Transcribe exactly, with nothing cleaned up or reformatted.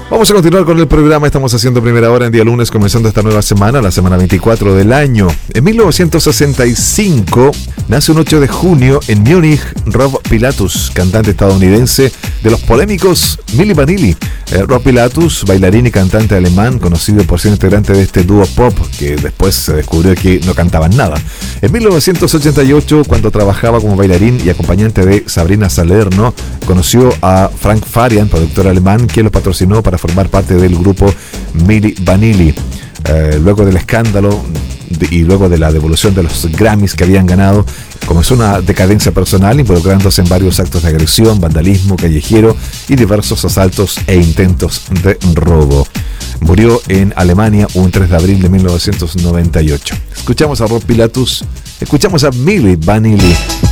Vamos a continuar con el programa. Estamos haciendo primera hora en día lunes, comenzando esta nueva semana, la semana veinticuatro del año. En mil novecientos sesenta y cinco nace un ocho de junio en Múnich Rob Pilatus, cantante estadounidense de los polémicos Milli Vanilli. Eh, Rob Pilatus, bailarín y cantante alemán, conocido por ser integrante de este dúo pop que después se descubrió que no cantaban nada. En mil novecientos ochenta y ocho, cuando trabajaba como bailarín y acompañante de Sabrina Salerno, conoció a Frank Farian, productor alemán, quien lo patrocinó para formar parte del grupo Milli Vanilli. Eh, luego del escándalo de, y luego de la devolución de los Grammys que habían ganado, comenzó una decadencia personal, involucrándose en varios actos de agresión, vandalismo callejero y diversos asaltos e intentos de robo. Murió en Alemania un tres de abril de mil novecientos noventa y ocho. Escuchamos a Rob Pilatus, escuchamos a Milli Vanilli.